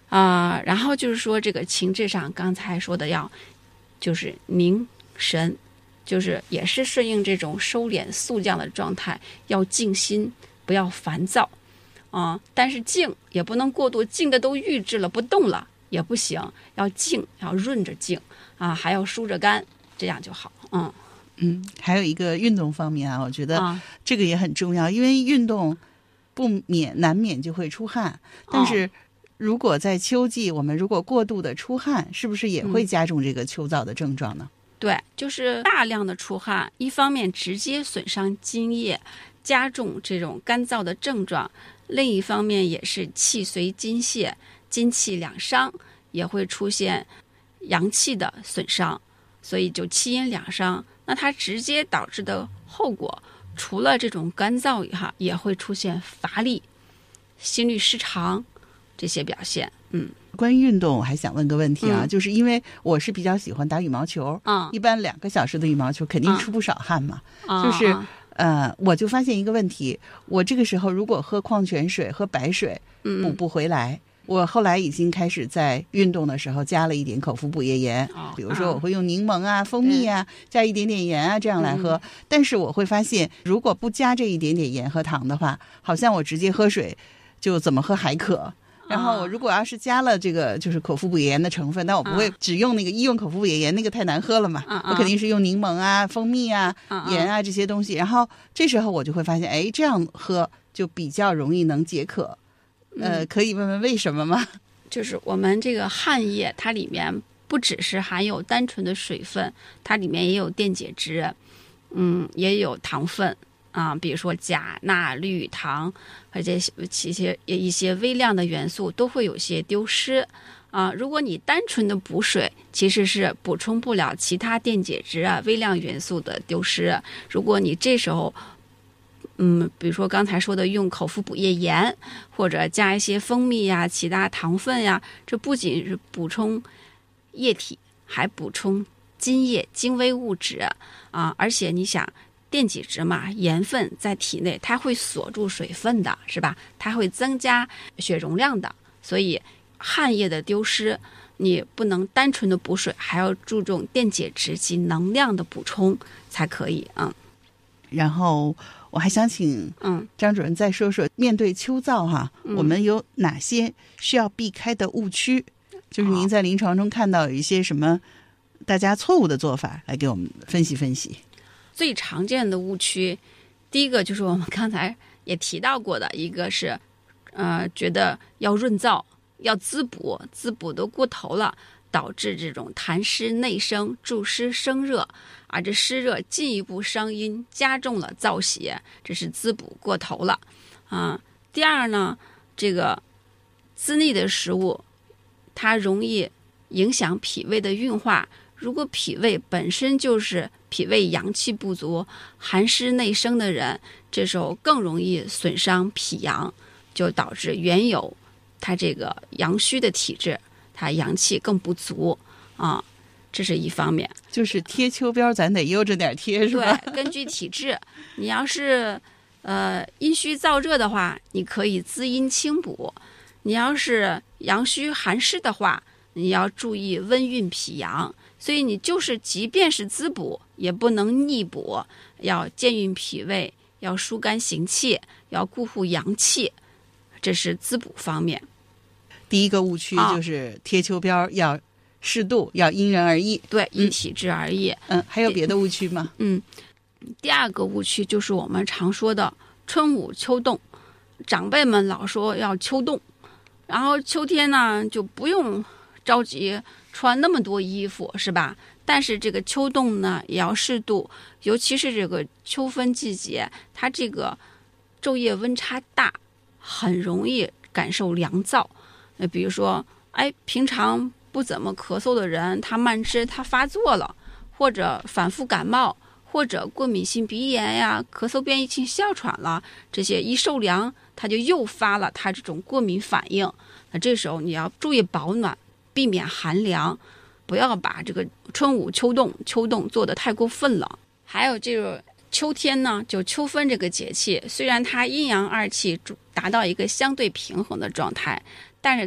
然后就是说这个情志上，刚才说的要就是凝神，就是也是顺应这种收敛肃降的状态，要静心，不要烦躁但是静也不能过度，静的都郁滞了不动了也不行，要静，要润着静还要舒着肝，这样就好。 还有一个运动方面我觉得这个也很重要，因为运动难免就会出汗，但是如果在秋季我们如果过度的出汗，是不是也会加重这个秋燥的症状呢？ 对，就是大量的出汗，一方面直接损伤津液，加重这种干燥的症状，另一方面也是气随津泄，津气两伤，也会出现阳气的损伤，所以就气阴两伤。那它直接导致的后果，除了这种干燥也会出现乏力、心律失常这些表现。 关于运动我还想问个问题就是因为我是比较喜欢打羽毛球一般2个小时的羽毛球肯定出不少汗嘛就是我就发现一个问题，我这个时候如果喝矿泉水喝白水补不回来，我后来已经开始在运动的时候加了一点口服补液盐比如说我会用柠檬蜂蜜加一点点盐这样来喝但是我会发现如果不加这一点点盐和糖的话，好像我直接喝水就怎么喝还渴，然后我如果要是加了这个就是口服补液盐的成分，那我不会只用那个医用口服补液盐，那个太难喝了嘛我肯定是用柠檬蜂蜜盐这些东西，然后这时候我就会发现这样喝就比较容易能解渴可以问问为什么吗？ 就是我们这个汗液它里面不只是含有单纯的水分，它里面也有电解质也有糖分比如说钾、钠、氯、糖，而且一些微量的元素都会有些丢失如果你单纯的补水，其实是补充不了其他电解质微量元素的丢失。如果你这时候比如说刚才说的用口服补液盐，或者加一些蜂蜜其他糖分这不仅是补充液体，还补充津液、精微物质而且你想电解质嘛，盐分在体内它会锁住水分的，是吧？它会增加血容量的，所以汗液的丢失你不能单纯的补水，还要注重电解质及能量的补充才可以然后我还想请张主任再说说面对秋燥我们有哪些需要避开的误区，就是您在临床中看到有一些什么大家错误的做法，来给我们分析分析。 最常见的误区，第一个就是我们刚才也提到过的，一个是觉得要润燥要滋补都过头了，导致这种痰湿内生，助湿生热这湿热进一步伤阴，加重了燥邪，这是滋补过头了第二呢，这个滋腻的食物它容易影响脾胃的运化，如果脾胃本身就是脾胃阳气不足、寒湿内生的人，这时候更容易损伤脾阳，就导致原有他这个阳虚的体质，他阳气更不足这是一方面。 就是贴秋膘咱得悠着点贴，是吧？ 对，根据体质，你要是阴虚燥热的话，你可以滋阴清补；你要是阳虚寒湿的话，你要注意温运脾阳。所以你就是即便是滋补，也不能逆补，要健运脾胃，要疏肝行气，要固护阳气，这是滋补方面。 第一个误区就是贴秋膘要适度，要因人而异。 对，因体质而异。 还有别的误区吗？ 第二个误区就是我们常说的春捂秋冻，长辈们老说要秋冻，然后秋天呢就不用着急穿那么多衣服，是吧？但是这个秋冻呢也要适度，尤其是这个秋分季节，它这个昼夜温差大，很容易感受凉燥。比如说平常不怎么咳嗽的人，他慢支他发作了，或者反复感冒，或者过敏性鼻炎咳嗽变异性哮喘了，这些一受凉他就诱发了他这种过敏反应。那这时候你要注意保暖，避免寒凉，不要把这个春捂秋冻做得太过分了。还有这个秋天呢，就秋分这个节气，虽然它阴阳二气达到一个相对平衡的状态，但是